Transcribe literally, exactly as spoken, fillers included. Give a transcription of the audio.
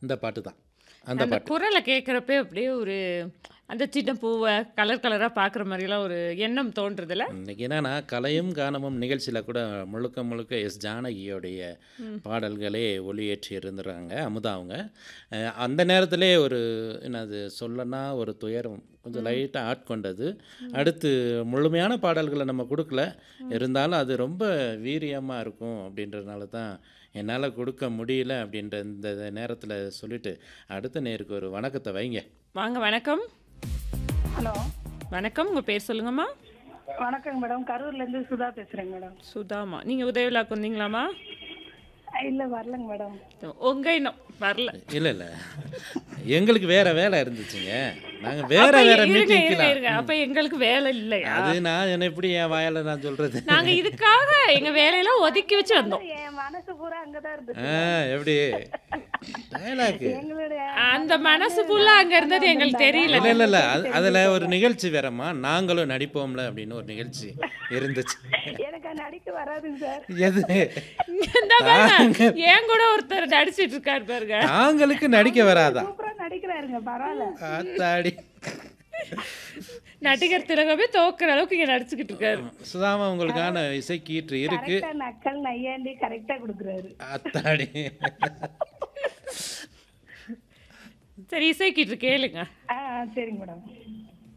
இந்த பாட்டு தான். அந்த அந்த பாட்டு. குரல கேட்குறப்பயே அப்படியே ஒரு அந்த சின்ன பூவ கலர் கலரா பார்க்குற மாரிலாம் ஒரு எண்ணம் தோன்றுதுல்ல? இன்னைக்கு என்னன்னா, கலையும் கானமும் நிகழ்ச்சியில கூட முழுக்க முழுக்க எஸ். ஜானகியோடைய ம். பாடல்களே ஒளியேற்றி இருந்துறாங்க அமுதா அவங்க. அ அந்த நேரத்திலே ஒரு என்னது சொல்லனா ஒரு துயரம் கொஞ்சம் ம். லைட்டா ஆட்கொண்டது. ம். அடுத்து முழுமையான பாடல்கள நம்ம குடுக்கல. ம். இருந்தாலும் அது ரொம்ப வீரியமா இருக்கும் அப்படின்றதுனால தான் என்னால குடுக்க முடியல அப்படின்ற இந்த நேரத்தில சொல்லிட்டு, அடுத்த நேயருக்கு ஒரு வணக்கத்த வைங்க. வாங்க வணக்கம். ஹலோ. வணக்கம். உங்க பேர் சொல்லுங்கம்மா? வணக்கங்க மேடம். கரூர்லேருந்து சுதா பேசுறேங்க மேடம். சுதாமா. நீங்க உதய விழாக்கு வந்தீங்களாம்மா? இல்ல வரலங்க மேடம். உங்க இன்னும் வரல. இல்ல, இல்ல. எங்களுக்கு வேற வேலை இருந்துச்சுங்க. நாங்க வேற அப்ப வேற இருங்க, இருங்க, மீட்டிங்க்குலாம் இருங்க. ம். அப்ப எங்களுக்கு வேலை இல்லையா? அது நான் என்ன எப்படி என் வாயால நான் சொல்றது? நாங்க இதுக்காக எங்க வேலையெல்லாம் ஒதுக்கி வச்சு வந்தோம். என் மனசு பூரா அங்கதான் ஆ இருந்துச்சு. எப்படி? டயலாக்கு. எங்களுடைய அந்த மனசு மனசு வந்து ஃபுல்லா அங்க நான் இருந்தது எங்களுக்கு வந்தாங்க. தெரியல. இல்ல, இல்ல, இல்ல. அது அவங்களுக்கு அதுல ஒரு தெரிஞ்சுக்கோங்க. நிகழ்ச்சி வேறம்மா. நாங்களும் நடிப்போம்ல அப்படின்னு ஒரு நிகழ்ச்சி இருந்துச்சு. எனக்கு நடிக்க வராதுங்க சார். எது? இந்த பாருங்க. தாங்க என் கூட ஒருத்தர் நடிச்சிட்டு இருக்காரு பாருங்க. தாங்களுக்கு நடிக்க அவரு வராதா? சூப்பரா நடிக்கிறாருங்க, பரவாயில்ல. ஆத்தாடி. நடிகர் திலகமே தோக்குற அளவுக்கு இங்க நடிச்சுக்கிட்டு இருக்காரு. சுதாமா உங்களுக்கான இசைக்கீற்று இருக்கு. கரெக்டா நக்கல் நையாண்டி கரெக்டா கொடுக்குறாரு. ஆத்தாடி. சரி இசைக்கிட்டு கேளுங்க. ஆ சரிங்க மேடம்.